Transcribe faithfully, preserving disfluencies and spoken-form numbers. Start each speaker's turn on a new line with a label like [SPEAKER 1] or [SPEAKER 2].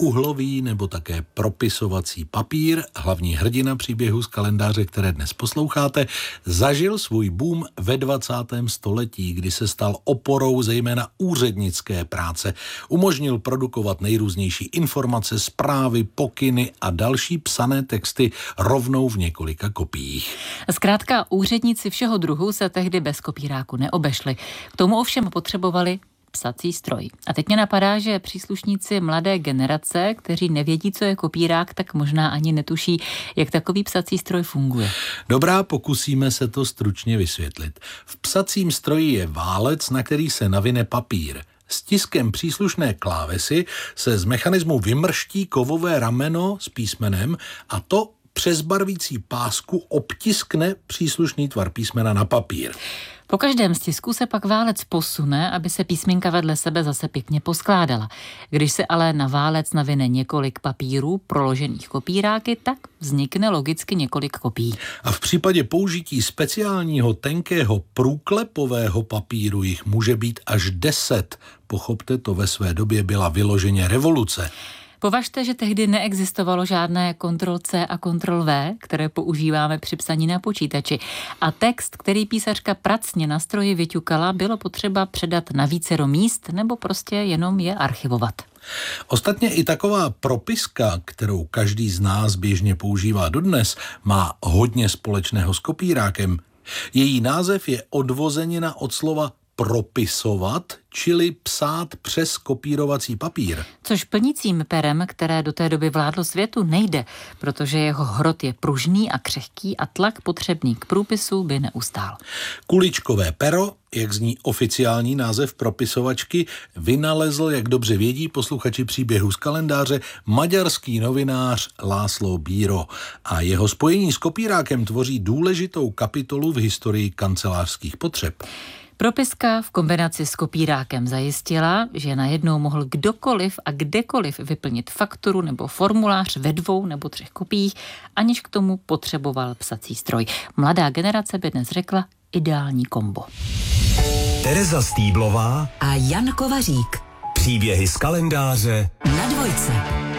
[SPEAKER 1] uhlový nebo také propisovací papír, hlavní hrdina příběhu z kalendáře, které dnes posloucháte, zažil svůj boom ve dvacátém století, kdy se stal oporou zejména úřednické práce. Umožnil produkovat nejrůznější informace, zprávy, pokyny a další psané texty rovnou v několika kopiích.
[SPEAKER 2] Zkrátka úředníci všeho druhu se tehdy bez kopíráku neobešli. K tomu ovšem potřebovali psací stroj. A teď mě napadá, že příslušníci mladé generace, kteří nevědí, co je kopírák, tak možná ani netuší, jak takový psací stroj funguje.
[SPEAKER 1] Dobrá, pokusíme se to stručně vysvětlit. V psacím stroji je válec, na který se navine papír. Stiskem příslušné klávesy se z mechanismu vymrští kovové rameno s písmenem a to přes barvící pásku obtiskne příslušný tvar písmena na papír.
[SPEAKER 2] Po každém stisku se pak válec posune, aby se písmenka vedle sebe zase pěkně poskládala. Když se ale na válec navine několik papírů proložených kopíráky, tak vznikne logicky několik kopií.
[SPEAKER 1] A v případě použití speciálního tenkého průklepového papíru jich může být až deset. Pochopte, to ve své době byla vyloženě revoluce.
[SPEAKER 2] Považte, že tehdy neexistovalo žádné kontrol C a kontrol V, které používáme při psaní na počítači. A text, který písařka pracně na stroji vyťukala, bylo potřeba předat na vícero míst nebo prostě jenom je archivovat.
[SPEAKER 1] Ostatně i taková propiska, kterou každý z nás běžně používá dodnes, má hodně společného s kopírákem. Její název je odvozenina od slova propisovat, čili psát přes kopírovací papír.
[SPEAKER 2] Což plnicím perem, které do té doby vládlo světu, nejde, protože jeho hrot je pružný a křehký a tlak potřebný k průpisu by neustál.
[SPEAKER 1] Kuličkové pero, jak zní oficiální název propisovačky, vynalezl, jak dobře vědí posluchači příběhu z kalendáře, maďarský novinář László Bíró a jeho spojení s kopírákem tvoří důležitou kapitolu v historii kancelářských potřeb.
[SPEAKER 2] Propiska v kombinaci s kopírákem zajistila, že najednou mohl kdokoliv a kdekoliv vyplnit fakturu nebo formulář ve dvou nebo třech kopiích, aniž k tomu potřeboval psací stroj. Mladá generace by dnes řekla ideální kombo.
[SPEAKER 3] Tereza Stýblová
[SPEAKER 4] a Jan Kovařík.
[SPEAKER 3] Příběhy z kalendáře
[SPEAKER 4] na Dvojce.